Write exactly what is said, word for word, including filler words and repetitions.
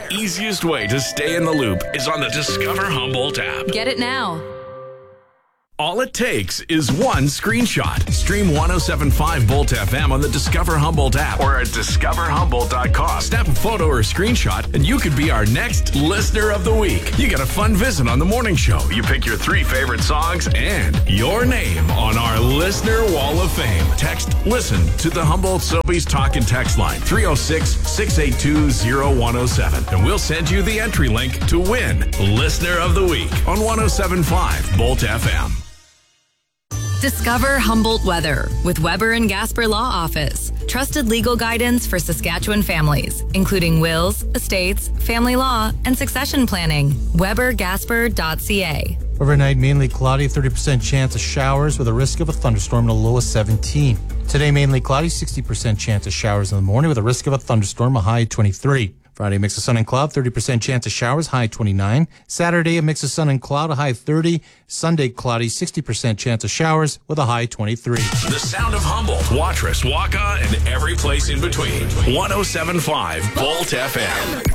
easiest way to stay in the loop is on the Discover Humboldt app. Get it now. All it takes is one screenshot. Stream one oh seven point five Volt F M on the Discover Humboldt app or at discover humboldt dot com. Snap a photo or a screenshot, and you could be our next Listener of the Week. You get a fun visit on the morning show. You pick your three favorite songs and your name on our Listener Wall of Fame. Text LISTEN to the Humboldt Sobeys Talk and Text line three oh six, six eight two, oh one oh seven, and we'll send you the entry link to win Listener of the Week on one oh seven point five Volt F M. Discover Humboldt weather with Weber and Gasper Law Office. Trusted legal guidance for Saskatchewan families, including wills, estates, family law, and succession planning. weber gasper dot c a. Overnight, mainly cloudy, thirty percent chance of showers with a risk of a thunderstorm and a low of seventeen. Today, mainly cloudy, sixty percent chance of showers in the morning with a risk of a thunderstorm, a high of twenty-three. Friday, mix of sun and cloud, thirty percent chance of showers, high twenty-nine. Saturday, a mix of sun and cloud, a high thirty. Sunday, cloudy, sixty percent chance of showers with a high twenty-three. The sound of Humboldt, Watrous, Waka, and every place in between. one oh seven point five Volt F M.